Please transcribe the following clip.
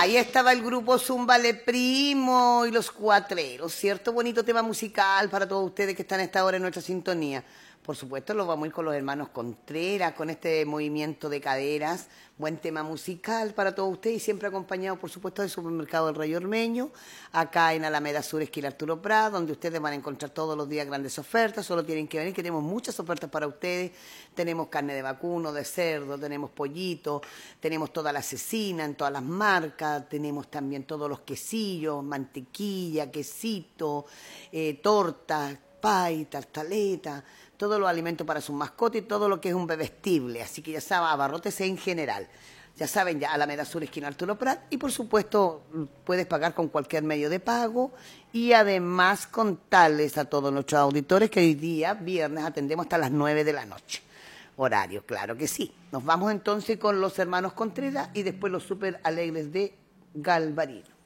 Ahí estaba el grupo Zúmbale Primo y los Cuatreros, ¿cierto? Bonito tema musical para todos ustedes que están a esta hora en nuestra sintonía. Por supuesto, lo vamos a ir con los hermanos Contreras, con este movimiento de caderas. Buen tema musical para todos ustedes y siempre acompañado, por supuesto, del Supermercado del Rey Ormeño, acá en Alameda Sur, esquina Arturo Prat, donde ustedes van a encontrar todos los días grandes ofertas. Solo tienen que venir, que tenemos muchas ofertas para ustedes. Tenemos carne de vacuno, de cerdo, tenemos pollito, tenemos toda la cecina en todas las marcas, tenemos también todos los quesillos, mantequilla, quesito, tortas, pay, tartaleta, todos los alimentos para sus mascotas y todo lo que es un bebestible. Así que ya saben, abarrótese en general. Ya saben, ya Alameda Sur, esquina Arturo Prat. Y por supuesto, puedes pagar con cualquier medio de pago. Y además contarles a todos nuestros auditores que hoy día, viernes, atendemos hasta las 9 de la noche. Horario, claro que sí. Nos vamos entonces con los hermanos Contreras y después los súper alegres de Galvarino.